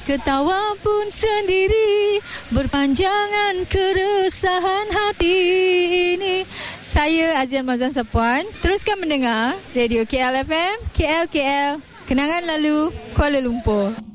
ketawa pun sendiri, berpanjangan keresahan hati ini. Saya Azian Mazan Sapuan. Teruskan mendengar Radio KL FM, KL, kenangan lalu, Kuala Lumpur.